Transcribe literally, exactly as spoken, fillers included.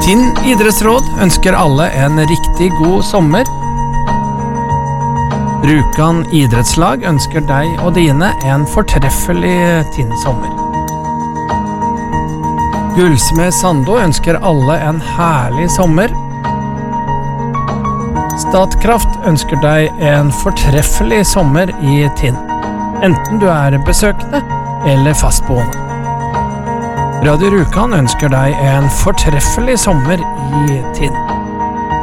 Tinn idrettsråd ønsker alle en riktig god sommer. Rjukan idrettslag ønsker deg og dine en fortreffelig Tinn-sommer. Gullsmed Sando ønsker alle en herlig sommer. Statkraft ønsker deg en fortreffelig sommer i Tinn, enten du er besøkende eller fastboende. Radio Rjukan ønsker deg en fortreffelig sommer i Tinn.